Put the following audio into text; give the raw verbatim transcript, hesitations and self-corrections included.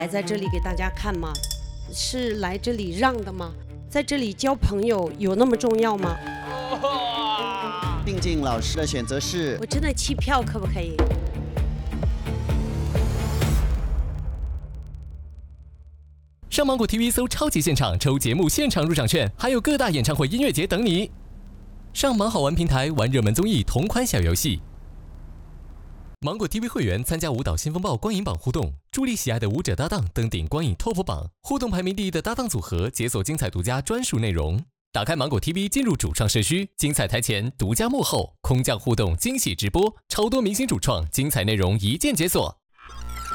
来在这里给大家看吗？是来这里让的吗？在这里交朋友有那么重要吗？ 定静老师的选择是， 我真的弃票可不可以？ 上芒果 T V 搜超级现场抽节目现场入场券，还有各大演唱会、音乐节等你。上芒好玩平台玩热门综艺同款小游戏。芒果 T V 会员参加舞蹈新风暴光影榜互动，助力喜爱的舞者搭档登顶光影 Top 榜，互动排名第一的搭档组合解锁精彩独家专属内容。打开芒果 T V 进入主创社区，精彩台前，独家幕后，空降互动，惊喜直播，超多明星主创，精彩内容一键解锁。